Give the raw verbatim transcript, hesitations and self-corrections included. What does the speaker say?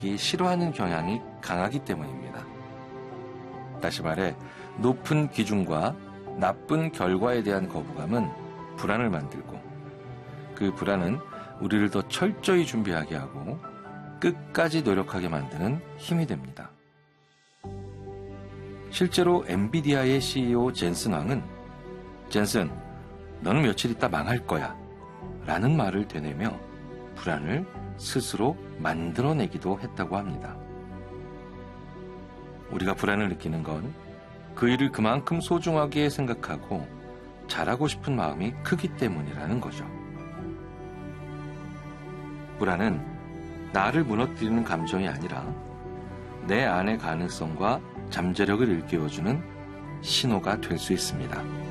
싫어하는 경향이 강하기 때문입니다. 다시 말해 높은 기준과 나쁜 결과에 대한 거부감은 불안을 만들고 그 불안은 우리를 더 철저히 준비하게 하고 끝까지 노력하게 만드는 힘이 됩니다. 실제로 엔비디아의 씨이오 젠슨 왕은 젠슨, 너는 며칠 있다 망할 거야 라는 말을 되뇌며 불안을 스스로 만들어내기도 했다고 합니다. 우리가 불안을 느끼는 건 그 일을 그만큼 소중하게 생각하고 잘하고 싶은 마음이 크기 때문이라는 거죠. 불안은 나를 무너뜨리는 감정이 아니라 내 안의 가능성과 잠재력을 일깨워주는 신호가 될 수 있습니다.